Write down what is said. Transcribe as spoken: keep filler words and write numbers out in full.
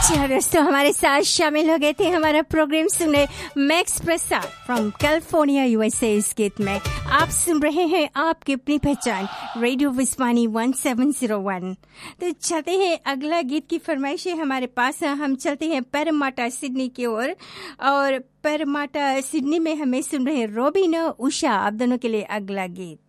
जी दोस्तों, हमारे साथ शामिल हो गए थे हमारा प्रोग्राम सुनने max Prasad from California USA. इस गीत में आप सुन रहे हैं आपकी अपनी पहचान radio विस्वानी one seven zero one. तो चलते हैं, अगला गीत की फरमाइश है हमारे पास। हम चलते हैं पैरामाटा सिडनी की ओर, और पैरामाटा सिडनी में हमें सुन रहे हैं रोबिन उषा। आप दोनों के लिए अगला गीत।